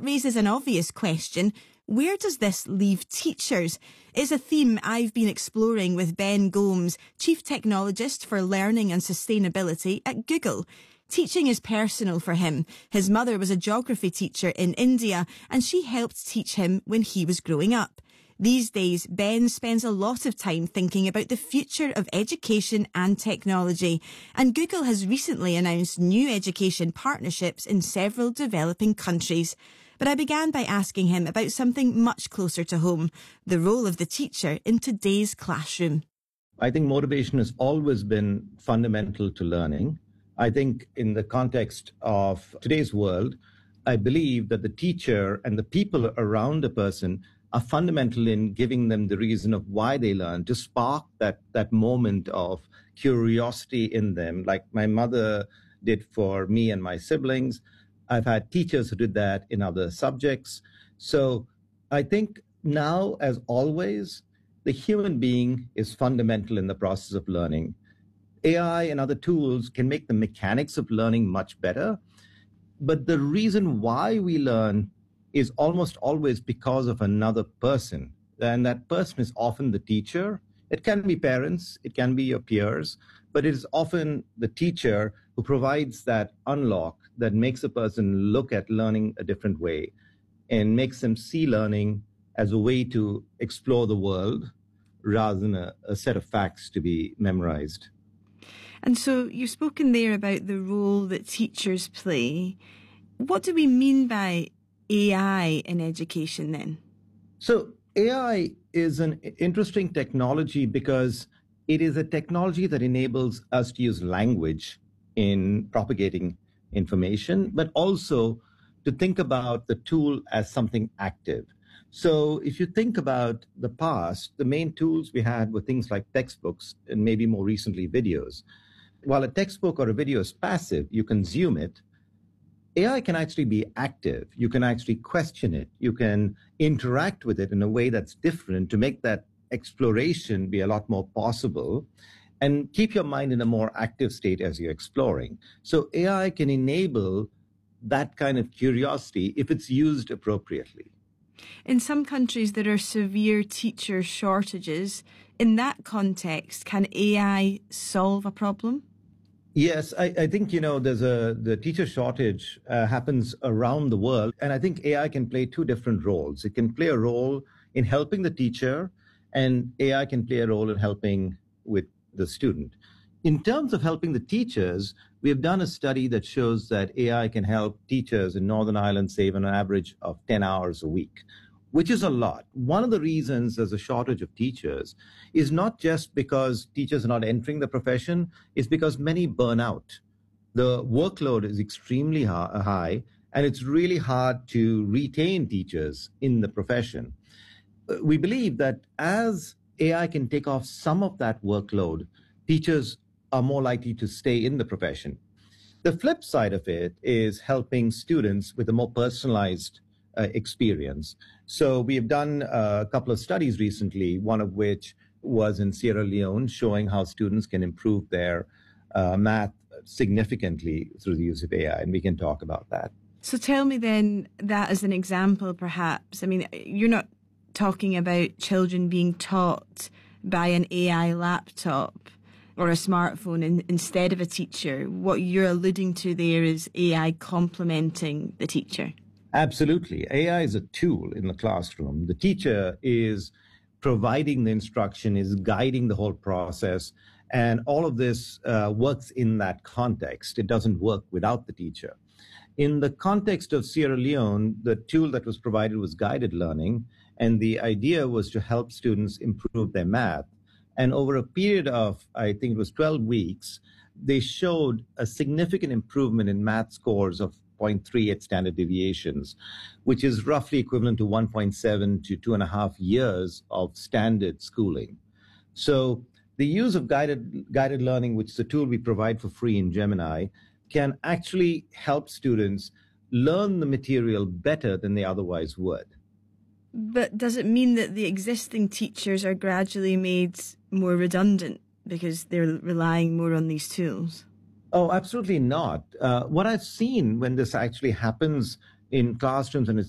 that raises an obvious question. Where does this leave teachers? It's a theme I've been exploring with Ben Gomes, Chief Technologist for Learning and Sustainability at Google. Teaching is personal for him. His mother was a geography teacher in India, and she helped teach him when he was growing up. These days, Ben spends a lot of time thinking about the future of education and technology, and Google has recently announced new education partnerships in several developing countries. But I began by asking him about something much closer to home, the role of the teacher in today's classroom. I think motivation has always been fundamental to learning. I think in the context of today's world, I believe that the teacher and the people around a person are fundamental in giving them the reason of why they learn, to spark that moment of curiosity in them, like my mother did for me and my siblings. I've had teachers who did that in other subjects. So I think now, as always, the human being is fundamental in the process of learning. AI and other tools can make the mechanics of learning much better, but the reason why we learn is almost always because of another person. And that person is often the teacher. It can be parents, it can be your peers, but it is often the teacher who provides that unlock that makes a person look at learning a different way and makes them see learning as a way to explore the world rather than a set of facts to be memorized. And so you've spoken there about the role that teachers play. What do we mean by AI in education then? So AI is an interesting technology because it is a technology that enables us to use language in propagating information, but also to think about the tool as something active. So if you think about the past, the main tools we had were things like textbooks and maybe more recently videos. While a textbook or a video is passive, you consume it. AI can actually be active. You can actually question it. You can interact with it in a way that's different to make that exploration be a lot more possible and keep your mind in a more active state as you're exploring. So AI can enable that kind of curiosity if it's used appropriately. In some countries, there are severe teacher shortages. In that context, can AI solve a problem? Yes, I think, there's the teacher shortage happens around the world. And I think AI can play two different roles. It can play a role in helping the teacher, and AI can play a role in helping with the student. In terms of helping the teachers, we have done a study that shows that AI can help teachers in Northern Ireland save an average of 10 hours a week, which is a lot. One of the reasons there's a shortage of teachers is not just because teachers are not entering the profession, it's because many burn out. The workload is extremely high, and it's really hard to retain teachers in the profession. We believe that as AI can take off some of that workload, teachers are more likely to stay in the profession. The flip side of it is helping students with a more personalized experience. So we have done a couple of studies recently, one of which was in Sierra Leone, showing how students can improve their math significantly through the use of AI, and we can talk about that. So tell me then, that as an example, perhaps. I mean, you're not talking about children being taught by an AI laptop or a smartphone instead of a teacher. What you're alluding to there is AI complementing the teacher. Absolutely. AI is a tool in the classroom. The teacher is providing the instruction, is guiding the whole process, and all of this works in that context. It doesn't work without the teacher. In the context of Sierra Leone, the tool that was provided was guided learning, and the idea was to help students improve their math. And over a period of, I think it was 12 weeks, they showed a significant improvement in math scores of 0.38 standard deviations, which is roughly equivalent to 1.7 to 2.5 years of standard schooling. So the use of guided learning, which is a tool we provide for free in Gemini, can actually help students learn the material better than they otherwise would. But does it mean that the existing teachers are gradually made more redundant because they're relying more on these tools? Oh, absolutely not. What I've seen when this actually happens in classrooms and it's